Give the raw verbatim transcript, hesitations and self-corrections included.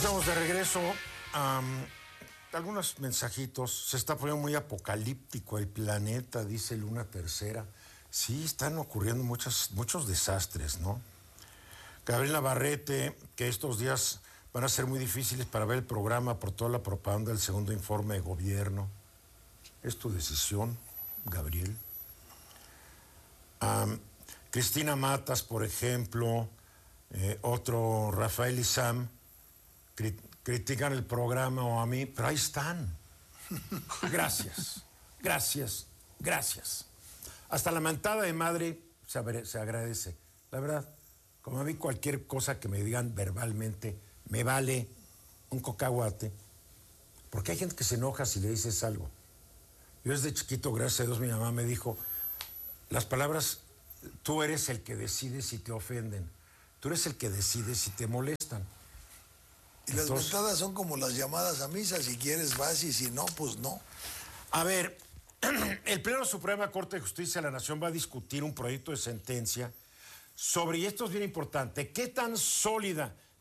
Estamos de regreso. Um, algunos mensajitos. Se está poniendo muy apocalíptico el planeta, dice Luna Tercera. Sí, están ocurriendo muchas, muchos desastres, ¿no? Gabriel Navarrete, que estos días van a ser muy difíciles para ver el programa por toda la propaganda del segundo informe de gobierno. Es tu decisión, Gabriel. Um, Cristina Matas, por ejemplo, eh, otro Rafael y Sam, cri critican el programa o a mí, pero ahí están. Gracias, gracias, gracias. Hasta la mentada de madre se, se agradece. La verdad, como a mí cualquier cosa que me digan verbalmente me vale un cacahuate, porque hay gente que se enoja si le dices algo. Yo desde chiquito, gracias a Dios, mi mamá me dijo, las palabras, tú eres el que decide si te ofenden, tú eres el que decide si te molestan. Y Entonces, las mentadas son como las llamadas a misa, si quieres vas y si no, pues no. A ver, el Pleno Suprema Corte de Justicia de la Nación va a discutir un proyecto de sentencia sobre, y esto es bien importante, qué tan sólida